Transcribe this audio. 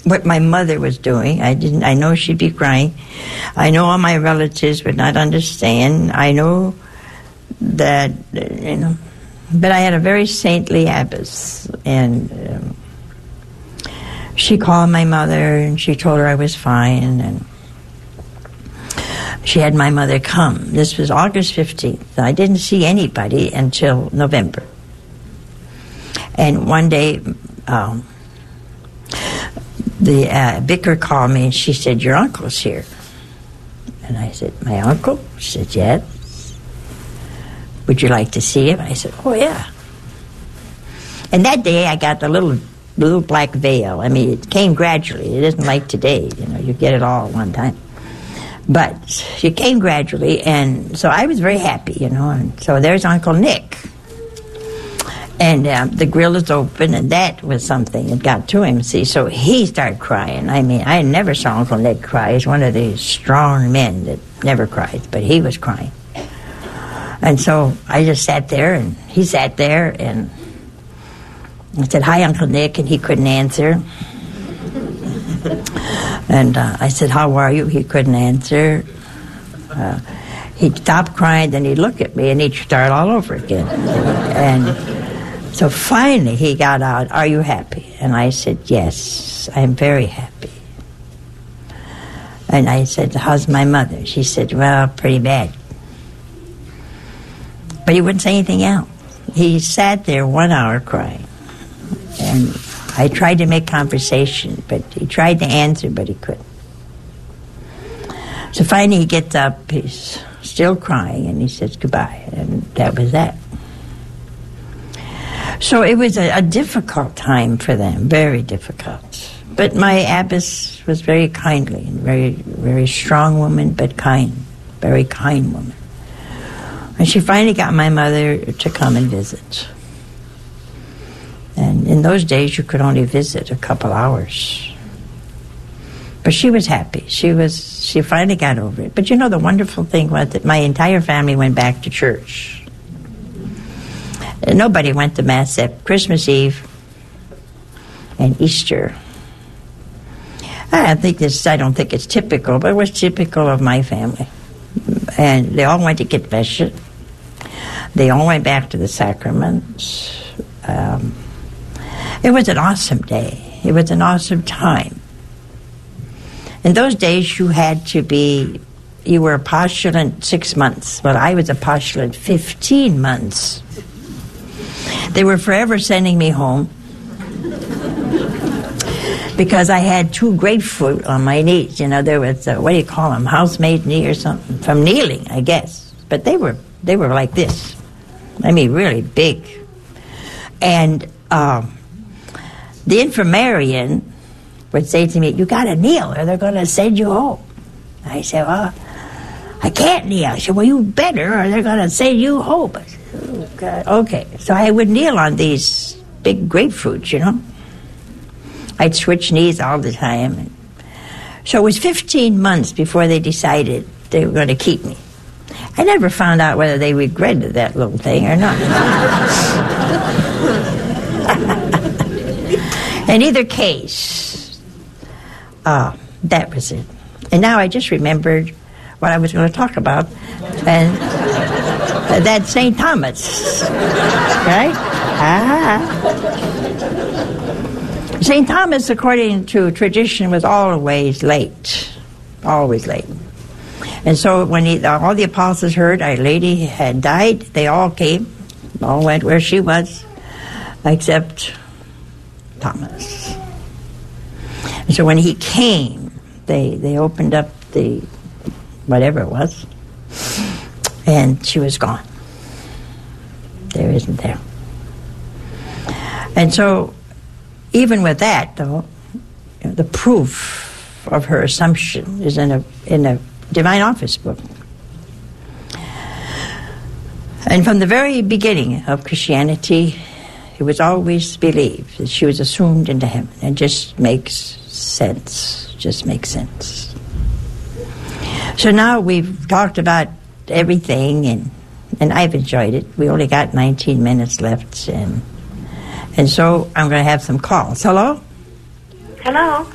what my mother was doing. I know she'd be crying. I know all my relatives would not understand. I know that, but I had a very saintly abbess, and she called my mother, and she told her I was fine, and she had my mother come. This was August 15th. I didn't see anybody until November. And one day, the vicar called me, and she said, "Your uncle's here." And I said, "My uncle?" She said, "Yes." "Would you like to see him?" I said, "Oh, yeah." And that day, I got the little black veil. I mean, it came gradually. It isn't like today, you get it all at one time. But it came gradually, and so I was very happy, and so there's Uncle Nick. And the grill is open, and that was something that got to him, see. So he started crying. I mean, I never saw Uncle Nick cry. He's one of these strong men that never cries, but he was crying. And so I just sat there, and he sat there, and I said, "Hi, Uncle Nick," and he couldn't answer. And I said, "How are you?" He couldn't answer. He'd stop crying, then he'd look at me, and he'd start all over again. And so finally he got out, "Are you happy?" And I said, "Yes, I'm very happy." And I said, "How's my mother?" She said, "Well, pretty bad." But he wouldn't say anything else. He sat there 1 hour crying. And I tried to make conversation, but he tried to answer, but he couldn't. So finally he gets up, he's still crying, and he says goodbye, and that was that. So it was a difficult time for them, very difficult. But my abbess was very kindly, and very, very strong woman, but kind, very kind woman. And she finally got my mother to come and visit. And in those days, you could only visit a couple hours. But she was happy. She finally got over it. But the wonderful thing was that my entire family went back to church. And nobody went to Mass except Christmas Eve and Easter. I don't think it's typical, but it was typical of my family. And they all went to confession. They all went back to the sacraments. It was an awesome day. It was an awesome time. In those days, you were a postulant 6 months. Well, I was a postulant 15 months. They were forever sending me home because I had 2 grapefruit on my knees. There was, what do you call them, housemaid knee or something, from kneeling, I guess. But they were like this. I mean, really big. And the infirmarian would say to me, "You got to kneel or they're going to send you home." I said, "Well, I can't kneel." She said, "Well, you better or they're going to send you home." I said, "Oh, God." Okay, so I would kneel on these big grapefruits, I'd switch knees all the time. So it was 15 months before they decided they were going to keep me. I never found out whether they regretted that little thing or not. In either case, that was it. And now I just remembered what I was going to talk about, and that's St. Thomas, right? St. Thomas, according to tradition, was always late. And so when all the apostles heard Our Lady had died, they all came, all went where she was, except Thomas. And so when he came, they opened up the, whatever it was, and she was gone. There isn't there. And so, even with that, though, the proof of her assumption is in a Divine Office book. And from the very beginning of Christianity, it was always believed that she was assumed into heaven. It just makes sense. So now we've talked about everything, and I've enjoyed it. We only got 19 minutes left, and so I'm going to have some calls. Hello? Hello.